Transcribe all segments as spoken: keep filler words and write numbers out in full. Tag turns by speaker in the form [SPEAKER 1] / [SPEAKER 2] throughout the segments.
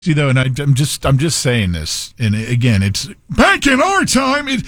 [SPEAKER 1] See, though, and I, I'm just I'm just saying this, and again, it's back in our time. It,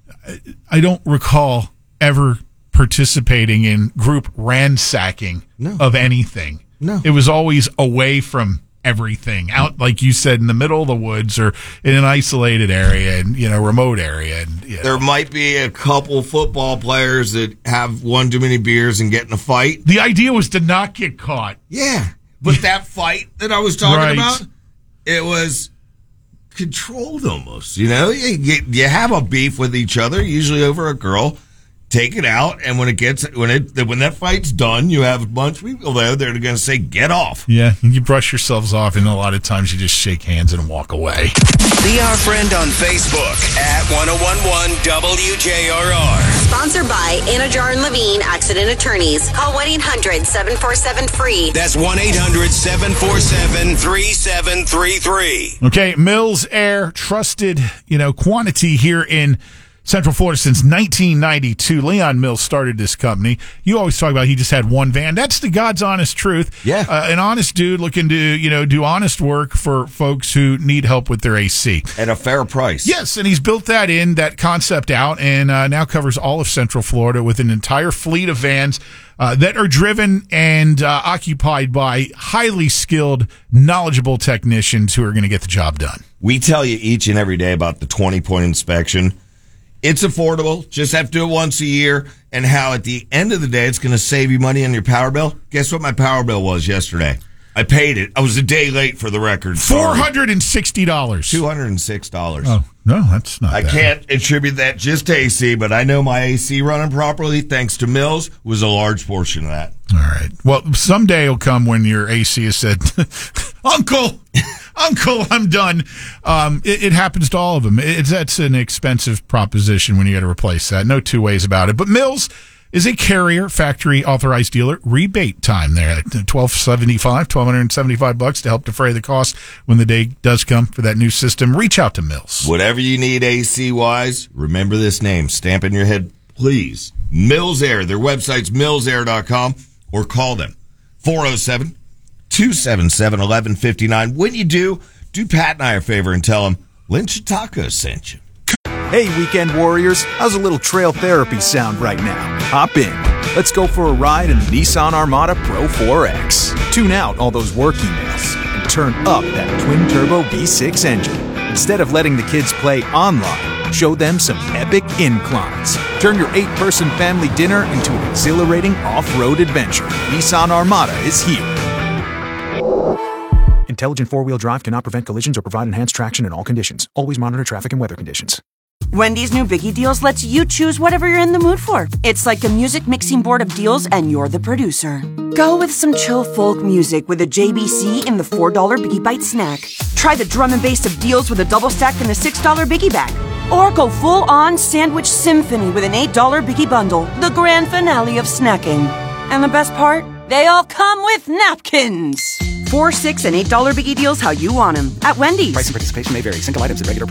[SPEAKER 1] I don't recall ever participating in group ransacking
[SPEAKER 2] no.
[SPEAKER 1] of anything.
[SPEAKER 2] No,
[SPEAKER 1] it was always away from everything, out like you said, in the middle of the woods or in an isolated area and you know remote area. And you know.
[SPEAKER 2] There might be a couple football players that have one too many beers and get in a fight.
[SPEAKER 1] The idea was to not get caught.
[SPEAKER 2] Yeah, but that fight that I was talking
[SPEAKER 1] right.
[SPEAKER 2] about, it was controlled almost. You know, you, you have a beef with each other, usually over a girl. Take it out, and when it gets when it when that fight's done, you have a bunch of people there that are going to say, "Get off."
[SPEAKER 1] Yeah, you brush yourselves off, and a lot of times you just shake hands and walk away.
[SPEAKER 3] Be our friend on Facebook at ten eleven W J R R.
[SPEAKER 4] Sponsored by Anajar and Levine Accident Attorneys. Call one eight hundred seven four seven free.
[SPEAKER 3] That's one eight hundred seven four seven three seven three three.
[SPEAKER 1] Okay, Mills Air, trusted, you know, quantity here in Central Florida since nineteen ninety-two. Leon Mills started this company. You always talk about he just had one van. That's the God's honest truth.
[SPEAKER 2] Yeah.
[SPEAKER 1] Uh, an honest dude looking to, you know, do honest work for folks who need help with their A C.
[SPEAKER 2] At a fair price.
[SPEAKER 1] Yes, and he's built that in, that concept out, and uh, now covers all of Central Florida with an entire fleet of vans uh, that are driven and uh, occupied by highly skilled, knowledgeable technicians who are going to get the job done.
[SPEAKER 2] We tell you each and every day about the twenty-point inspection. It's affordable. Just have to do it once a year. And how at the end of the day, it's going to save you money on your power bill. Guess what my power bill was yesterday? I paid it. I was a day late for the record.
[SPEAKER 1] four hundred sixty dollars.
[SPEAKER 2] two hundred six dollars.
[SPEAKER 1] Oh, no, that's not
[SPEAKER 2] I
[SPEAKER 1] bad.
[SPEAKER 2] can't attribute that just to A C, but I know my A C running properly, thanks to Mills, was a large portion of that.
[SPEAKER 1] All right. Well, someday will come when your A C has said, Uncle, Uncle, I'm done. Um, it, it happens to all of them. It's, that's an expensive proposition when you got to replace that. No two ways about it. But Mills is a Carrier factory authorized dealer. Rebate time there at twelve seventy-five, twelve seventy-five bucks to help defray the cost when the day does come for that new system. Reach out to Mills.
[SPEAKER 2] Whatever you need A C wise, remember this name. Stamp in your head, please. Mills Air. Their website's mills air dot com or call them four oh seven, two seven seven, one one five nine. When you do, do Pat and I a favor and tell them Lynch Taco sent you.
[SPEAKER 5] Hey, weekend warriors, how's a little trail therapy sound right now? Hop in. Let's go for a ride in the Nissan Armada Pro four X. Tune out all those work emails and turn up that twin-turbo V six engine. Instead of letting the kids play online, show them some epic inclines. Turn your eight-person family dinner into an exhilarating off-road adventure. Nissan Armada is here. Intelligent four-wheel drive cannot prevent collisions or provide enhanced traction in all conditions. Always monitor traffic and weather conditions.
[SPEAKER 6] Wendy's new Biggie Deals lets you choose whatever you're in the mood for. It's like a music mixing board of deals, and you're the producer. Go with some chill folk music with a J B C in the four dollar Biggie Bite snack. Try the drum and bass of deals with a double stack in the six dollar Biggie bag. Or go full-on sandwich symphony with an eight dollar Biggie bundle, the grand finale of snacking. And the best part? They all come with napkins. Four, six, and eight dollar Biggie Deals how you want them at Wendy's.
[SPEAKER 5] Price and participation may vary. Single items at regular